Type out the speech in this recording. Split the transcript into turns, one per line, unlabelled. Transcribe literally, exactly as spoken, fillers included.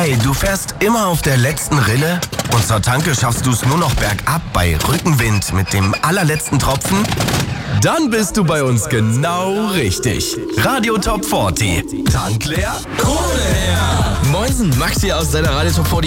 Hey, du fährst immer auf der letzten Rille und zur Tanke schaffst du es nur noch bergab bei Rückenwind mit dem allerletzten Tropfen? Dann bist du bei uns genau richtig. Radio Top vierzig. Tank leer, Kohle her.
Moinsen, Max hier aus seiner Radio Top vierzig